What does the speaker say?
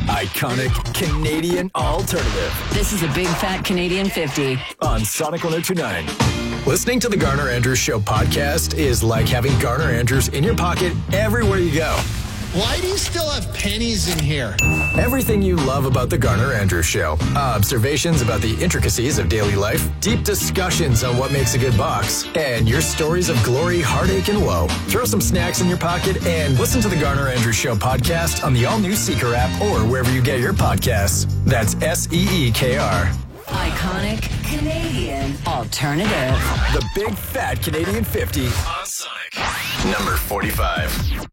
Iconic Canadian alternative. This is a big fat Canadian 50. On Sonic 102.9. Listening to the Garner Andrews Show podcast is like having Garner Andrews in your pocket everywhere you go. Why do you still have pennies in here? Everything you love about the Garner Andrews Show. Observations about the intricacies of daily life, deep discussions on what makes a good box, and your stories of glory, heartache, and woe. Throw some snacks in your pocket and listen to the Garner Andrews Show podcast on the all-new Seeker app or wherever you get your podcasts. That's SEEKR. Iconic Canadian alternative. The Big Fat Canadian 50 on Sonic. Number 45.